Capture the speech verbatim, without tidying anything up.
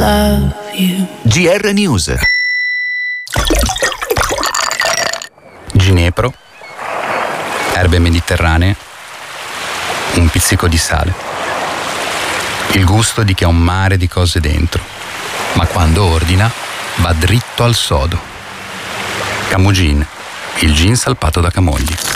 love you. G R News. Ginepro, erbe mediterranee, un pizzico di sale. Il gusto di chi ha un mare di cose dentro, ma quando ordina va dritto al sodo. Camogin, il gin salpato da Camogli.